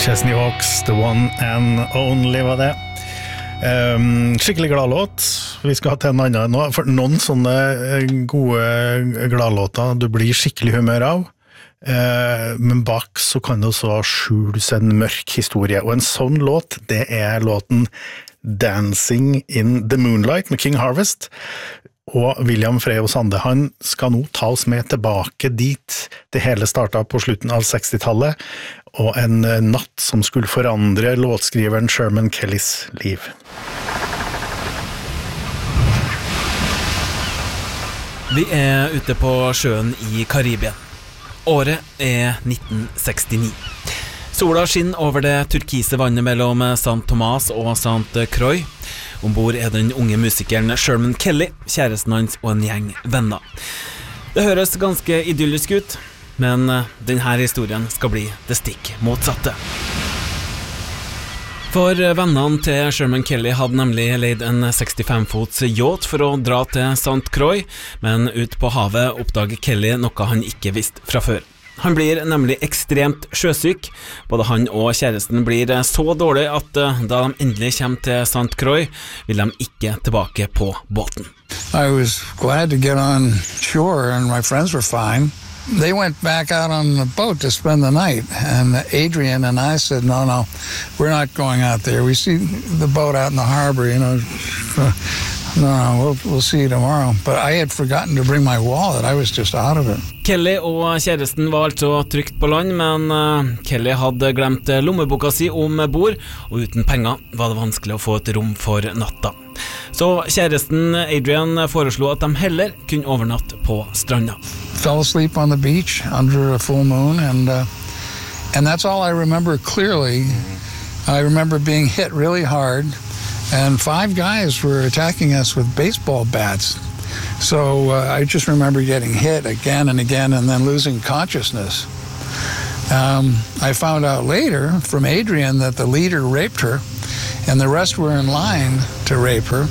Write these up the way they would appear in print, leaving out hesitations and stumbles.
Chesney Hawks, The One and Only var det. Skikkelig glad låt. Vi skal ha til en annen nå, for noen sånne gode gladlåter du blir skikkelig humør av. Men bak så kan det også skjules en mørk historie, og en sånn låt, det er låten Dancing in the Moonlight med King Harvest. Og William Frey Sande, han skal nå ta oss med tilbake dit det hele startet på slutten av 60-tallet, og en natt som skulle forandre låtskriveren Sherman Kellys liv. Vi er ute på sjøen i Karibien. Året er 1969. Sola skinner over det turkise vannet mellom St. Thomas og St. Croix. Ombord er den unge musikeren Sherman Kelly, kjæresten hans og en gjeng venner. Det høres ganske idyllisk ut, men denne historien skal bli det stikk motsatte. For vennene til Sherman Kelly hadde nemlig leid en 65-fots yacht for å dra til St. Croix, men ut på havet oppdager Kelly noe han ikke visste fra før. Han blir nemlig ekstremt sjøsyk. Både han og kjæresten blir så dårlig at da de endelig kommer til St. Croix, vil de ikke tilbake på båten. I was glad to get on shore and my friends were fine. They went back out on the boat to spend the night, and Adrian and I said, no, we're not going out there. We see the boat out in the harbor, you know. No, we'll see you tomorrow. But I had forgotten to bring my wallet. I was just out of it. Kelly og kjæresten var altså trygt på land, men Kelly hadde glemt lommeboka si om bord, og uten penger var det vanskelig å få et rom for natta. Så kjæresten Adrian foreslo at de heller kunne overnatte på stranda. Fell asleep on the beach under a full moon, and that's all I remember clearly. I remember being hit really hard. And 5 guys were attacking us with baseball bats. So I just remember getting hit again and again and then losing consciousness. I found out later from Adrian that the leader raped her and the rest were in line to rape her.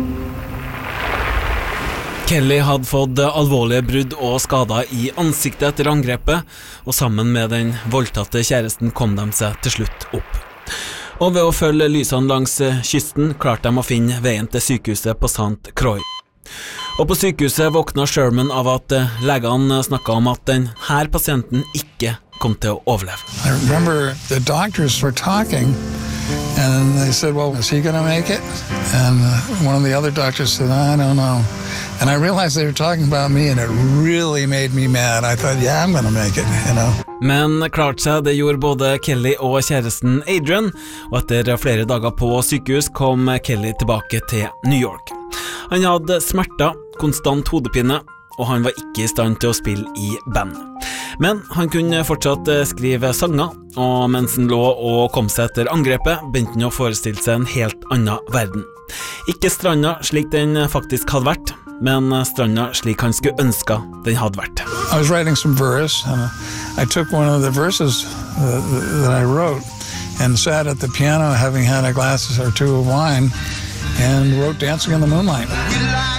Kelly hadde fått alvorlige brudd og skader i ansiktet etter angrepet, og sammen med den voldtatte kjæresten kom de seg til slutt opp. Og ved å følge lysene langs kysten klarte de å finne veien til sykehuset på St. Croix. Og på sykehuset våkna Sherman av at legene snakket om at denne pasienten ikke kom til å overleve. I remember the doctors were talking and they said, well, is he going to make it? And one of the other doctors said, I don't know. And I realized they were talking about me and it really made me mad. I thought, yeah, I'm going to make it, you know. Men klart seg, det gjorde både Kelly og kjæresten Adrian, og etter flere dager på sykehus kom Kelly tilbake til New York. Han hadde smerter, konstant hodepine, og han var ikke i stand til å spille i band. Men han kunne fortsatt skrive sanger, og mens han lå og kom seg etter angrepet, begynte han å forestille seg en helt annen verden. Ikke stranda slik den faktisk hadde vært, men stranda slik han skulle ønske den hadde vært. I was writing some verse, and I took one of the verses that I wrote and sat at the piano having had a glass or 2 of wine and wrote Dancing in the Moonlight.